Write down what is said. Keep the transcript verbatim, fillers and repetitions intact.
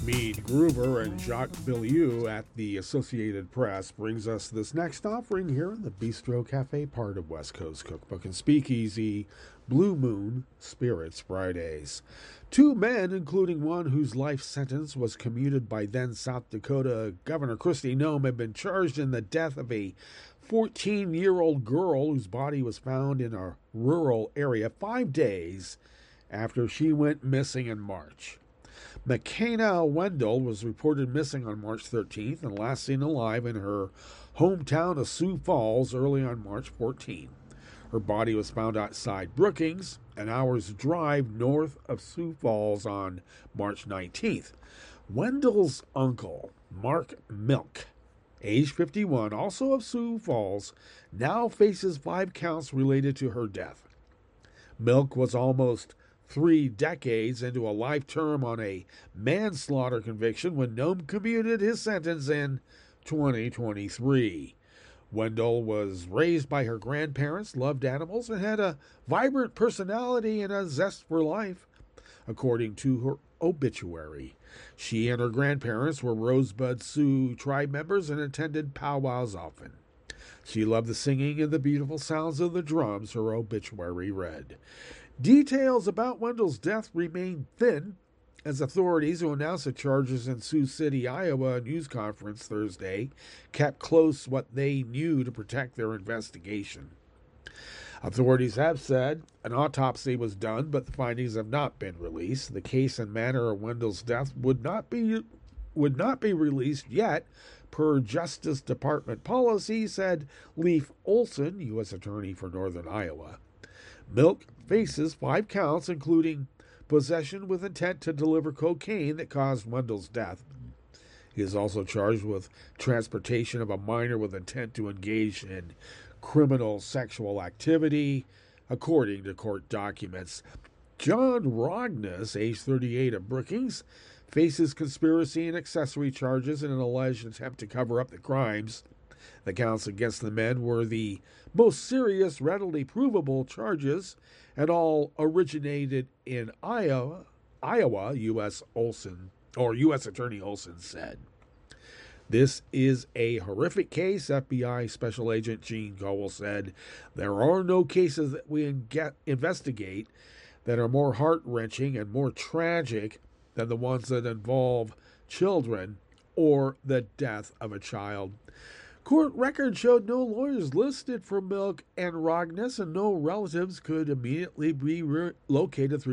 Meade Gruber and Jacques Billiou at the Associated Press brings us this next offering here in the Bistro Cafe part of West Coast Cookbook and Speakeasy, Blue Moon Spirits Fridays. Two men, including one whose life sentence was commuted by then South Dakota Governor Kristi Noem, have been charged in the death of a fourteen-year-old girl whose body was found in a rural area five days after she went missing in March. McKenna Wendell was reported missing on March thirteenth and last seen alive in her hometown of Sioux Falls early on March fourteenth. Her body was found outside Brookings, an hour's drive north of Sioux Falls on March nineteenth. Wendell's uncle, Mark Milk, age fifty-one, also of Sioux Falls, now faces five counts related to her death. Milk was almost three decades into a life term on a manslaughter conviction when Noem commuted his sentence in twenty twenty-three. Wendell was raised by her grandparents, loved animals, and had a vibrant personality and a zest for life. According to her obituary, she and her grandparents were Rosebud Sioux tribe members and attended powwows often. She loved the singing and the beautiful sounds of the drums, her obituary read. Details about Wendell's death remain thin as authorities, who announced the charges in Sioux City, Iowa, news conference Thursday, kept close what they knew to protect their investigation. Authorities have said an autopsy was done, but the findings have not been released. The case and manner of Wendell's death would not be would not be released yet, per Justice Department policy, said Leif Olson, U S Attorney for Northern Iowa. Milk faces five counts, including possession with intent to deliver cocaine that caused Wendell's death. He is also charged with transportation of a minor with intent to engage in criminal sexual activity, according to court documents. John Rognus, age thirty-eight, of Brookings, faces conspiracy and accessory charges in an alleged attempt to cover up the crimes. The counts against the men were the most serious, readily provable charges, and all originated in Iowa, Iowa, U S Olson, or U S Attorney Olson said. This is a horrific case, F B I Special Agent Gene Cowell said. There are no cases that we get, investigate that are more heart-wrenching and more tragic than the ones that involve children or the death of a child. Court records showed no lawyers listed for Milk and Rognus, and no relatives could immediately be re- located through